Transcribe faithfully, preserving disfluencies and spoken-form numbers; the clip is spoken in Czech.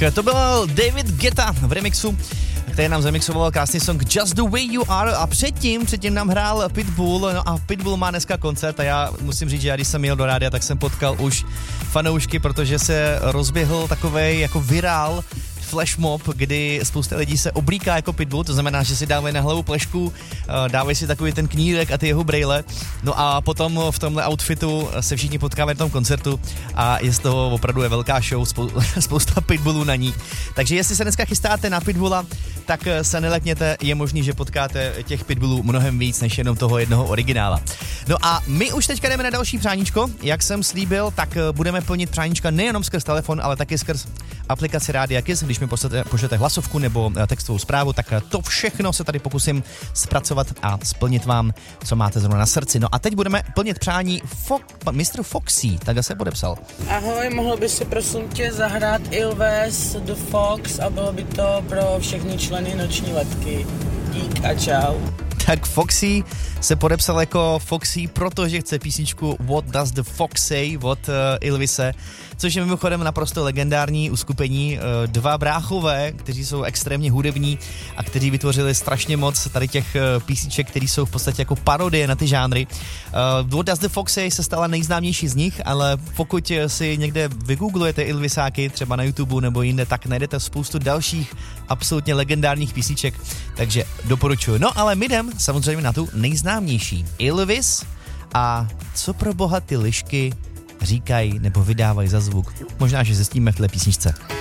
to byl David Guetta v remixu, který nám zamixoval krásný song Just the Way You Are a předtím, předtím nám hrál Pitbull, no a Pitbull má dneska koncert a já musím říct, že já když jsem jel do rádia, tak jsem potkal už fanoušky, protože se rozběhl takovej jako virál flashmob, kdy spousta lidí se oblíká jako Pitbull, to znamená, že si dávají na hlavu plešku, dávají si takový ten knírek a ty jeho brejle, no a potom v tomhle outfitu se všichni potkávají na tom koncertu a je z toho opravdu je velká show, spou- spousta Pitbullů na ní. Takže jestli se dneska chystáte na Pitbulla, tak se nelekněte, je možný, že potkáte těch Pitbullů mnohem víc než jenom toho jednoho originála. No a my už teďka jdeme na další přáníčko, jak jsem slíbil, tak budeme plnit přáníčka nejenom skrz telefon, ale taky skrz aplikaci Rádia Kiss, když mi pošlete, pošlete hlasovku nebo textovou zprávu, tak to všechno se tady pokusím zpracovat a splnit vám, co máte zrovna na srdci. No a teď budeme plnit přání Fo- mistr Foxy, tak se podepsal. Ahoj, mohlo by si prosím tě zahrát Ilves, The Fox a bylo by to pro všechny členy Noční letky. Dík a čau. Tak Foxy se podepsal jako Foxy, protože chce písničku What Does the Fox Say od uh, Ilvise, což je mimochodem naprosto legendární uskupení. Uh, dva bráchové, kteří jsou extrémně hudební a kteří vytvořili strašně moc tady těch uh, písniček, které jsou v podstatě jako parodie na ty žánry. Uh, What Does the Fox Say se stala nejznámější z nich, ale pokud si někde vygooglujete Ilvisáky, třeba na YouTube nebo jinde, tak najdete spoustu dalších absolutně legendárních písniček, takže doporučuji. No ale my jdem samozřejmě na tu nejznámější. Ilvis a co pro boha ty lišky říkají nebo vydávají za zvuk. Možná, že zjistíme v té písničce.